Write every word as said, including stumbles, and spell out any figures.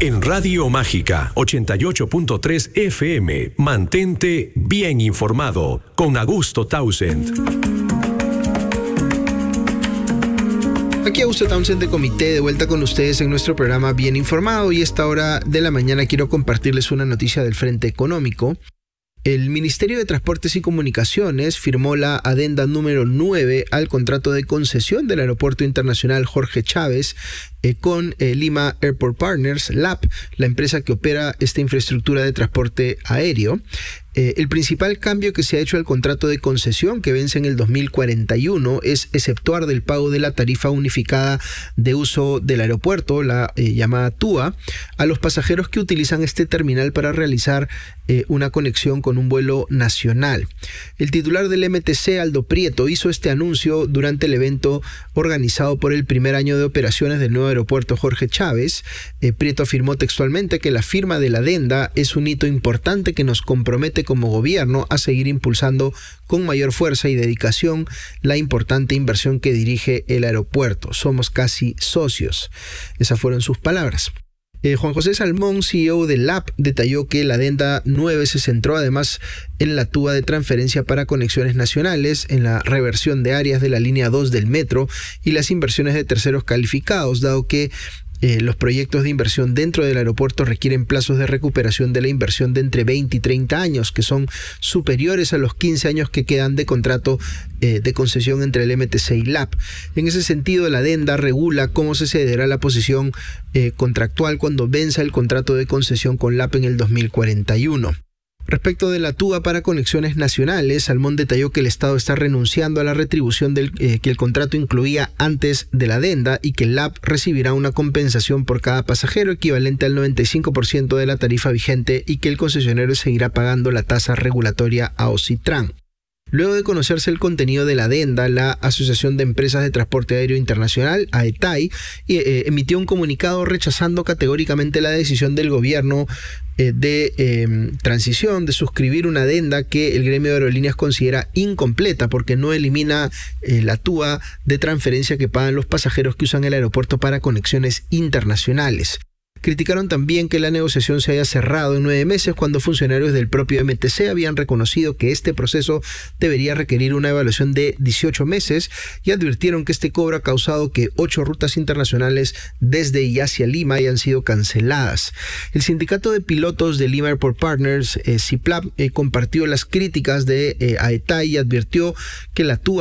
En Radio Mágica ochenta y ocho punto tres F M, mantente bien informado con Augusto Townsend. Aquí Augusto Townsend de Comité, de vuelta con ustedes en nuestro programa Bien Informado, y a esta hora de la mañana quiero compartirles una noticia del Frente Económico. El Ministerio de Transportes y Comunicaciones firmó la adenda número nueve al contrato de concesión del Aeropuerto Internacional Jorge Chávez eh, con eh, Lima Airport Partners, L A P, la empresa que opera esta infraestructura de transporte aéreo. Eh, el principal cambio que se ha hecho al contrato de concesión, que vence en el dos mil cuarenta y uno, es exceptuar del pago de la tarifa unificada de uso del aeropuerto, la eh, llamada T U A, a los pasajeros que utilizan este terminal para realizar eh, una conexión con un vuelo nacional. El titular del M T C, Aldo Prieto, hizo este anuncio durante el evento organizado por el primer año de operaciones del nuevo aeropuerto Jorge Chávez. Eh, Prieto afirmó textualmente que la firma de la adenda es un hito importante que nos compromete como gobierno a seguir impulsando con mayor fuerza y dedicación la importante inversión que dirige el aeropuerto. Somos casi socios. Esas fueron sus palabras. Eh, Juan José Salmón, C E O de L A P, detalló que la adenda nueve se centró además en la T U A de transferencia para conexiones nacionales, en la reversión de áreas de la línea dos del metro y las inversiones de terceros calificados, dado que Eh, los proyectos de inversión dentro del aeropuerto requieren plazos de recuperación de la inversión de entre veinte y treinta años, que son superiores a los quince años que quedan de contrato eh, de concesión entre el M T C y L A P. En ese sentido, la adenda regula cómo se cederá la posición eh, contractual cuando venza el contrato de concesión con L A P en el dos mil cuarenta y uno. Respecto de la T U A para conexiones nacionales, Salmón detalló que el Estado está renunciando a la retribución del, eh, que el contrato incluía antes de la adenda y que el L A P recibirá una compensación por cada pasajero equivalente al noventa y cinco por ciento de la tarifa vigente y que el concesionario seguirá pagando la tasa regulatoria a OCITRAN. Luego de conocerse el contenido de la adenda, la Asociación de Empresas de Transporte Aéreo Internacional, A E T A I, eh, emitió un comunicado rechazando categóricamente la decisión del gobierno eh, de eh, transición de suscribir una adenda que el gremio de aerolíneas considera incompleta porque no elimina eh, la T U A de transferencia que pagan los pasajeros que usan el aeropuerto para conexiones internacionales. Criticaron también que la negociación se haya cerrado en nueve meses cuando funcionarios del propio M T C habían reconocido que este proceso debería requerir una evaluación de dieciocho meses y advirtieron que este cobro ha causado que ocho rutas internacionales desde y hacia Lima hayan sido canceladas. El sindicato de pilotos de Lima Airport Partners, eh, C I P L A P, eh, compartió las críticas de eh, A E T A I y advirtió que la T U A